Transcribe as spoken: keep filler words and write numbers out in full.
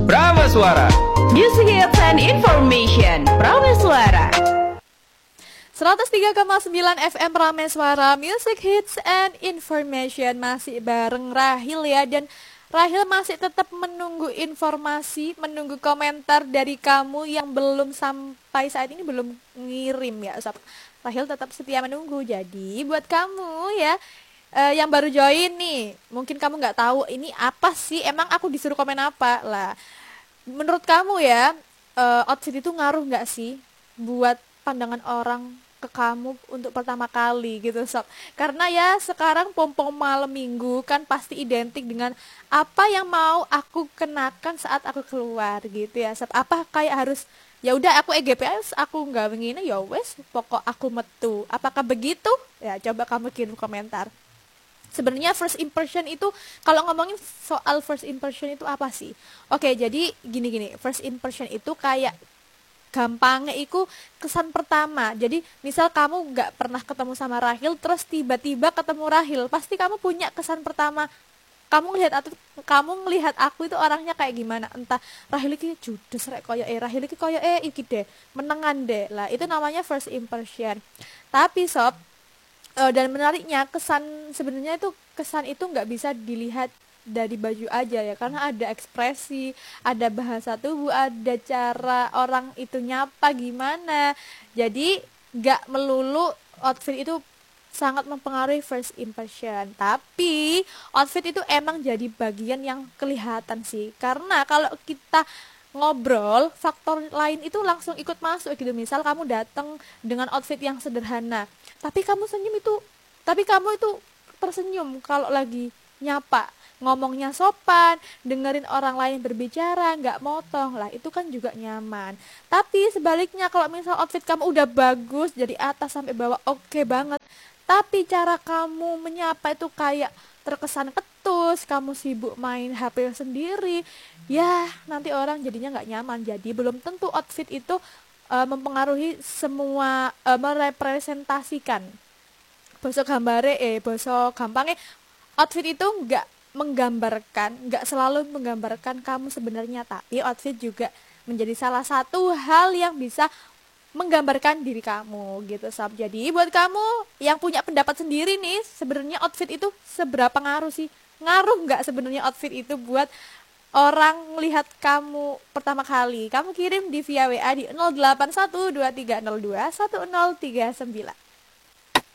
Prameswara. Music hits and information. Prameswara. seratus tiga koma sembilan F M Prameswara, Music Hits and Information. Masih bareng Rahil ya. Dan Rahil masih tetap menunggu informasi, menunggu komentar dari kamu yang belum sampai saat ini belum ngirim ya Sob. Rahil tetap setia menunggu. Jadi buat kamu ya uh, yang baru join nih, mungkin kamu gak tahu ini apa sih, emang aku disuruh komen apa lah. Menurut kamu ya, uh, outfit itu ngaruh gak sih buat pandangan orang ke kamu untuk pertama kali gitu Sob? Karena ya sekarang pom-pom malam minggu kan pasti identik dengan apa yang mau aku kenakan saat aku keluar gitu ya Sob. Apa kayak harus ya udah aku E G P S, aku nggak begini ya wes pokok aku metu. Apakah begitu? Ya coba kamu kirim komentar. Sebenarnya first impression itu, kalau ngomongin soal first impression itu apa sih? Oke, jadi gini-gini, first impression itu kayak gampangnya itu kesan pertama. Jadi misal kamu gak pernah ketemu sama Rahil, terus tiba-tiba ketemu Rahil, pasti kamu punya kesan pertama. Kamu ngelihat aku, kamu ngelihat aku itu orangnya kayak gimana? Entah Rahil iki judes rek koyo eh Rahil iki koyo eh iki deh, menengan deh. Lah itu namanya first impression. Tapi Sob, uh, dan menariknya kesan sebenarnya itu kesan itu nggak bisa dilihat dari baju aja ya, karena ada ekspresi, ada bahasa tubuh, ada cara orang itu nyapa gimana. Jadi gak melulu outfit itu sangat mempengaruhi first impression, tapi outfit itu emang jadi bagian yang kelihatan sih. Karena kalau kita ngobrol, faktor lain itu langsung ikut masuk gitu. Misal kamu datang dengan outfit yang sederhana, tapi kamu senyum itu, tapi kamu itu tersenyum kalau lagi nyapa, ngomongnya sopan, dengerin orang lain berbicara, nggak motong lah, itu kan juga nyaman. Tapi sebaliknya kalau misal outfit kamu udah bagus dari atas sampai bawah oke okay banget, tapi cara kamu menyapa itu kayak terkesan ketus, kamu sibuk main H P sendiri, ya nanti orang jadinya nggak nyaman. Jadi belum tentu outfit itu uh, mempengaruhi semua, uh, merepresentasikan. Basa gambare eh basa gampangnya outfit itu nggak menggambarkan, nggak selalu menggambarkan kamu sebenarnya, tapi outfit juga menjadi salah satu hal yang bisa menggambarkan diri kamu gitu Sob. Jadi buat kamu yang punya pendapat sendiri nih, sebenarnya outfit itu seberapa ngaruh sih? Ngaruh nggak sebenarnya outfit itu buat orang melihat kamu pertama kali? Kamu kirim di via W A di nol delapan satu dua tiga nol dua satu nol tiga sembilan.